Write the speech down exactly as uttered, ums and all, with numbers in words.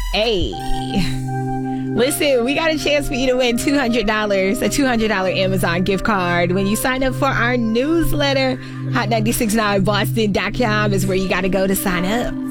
Hey. Listen, we got a chance for you to win two hundred dollars, a two hundred dollars Amazon gift card. When you sign up for our newsletter, hot nine six nine boston dot com is where you got to go to sign up.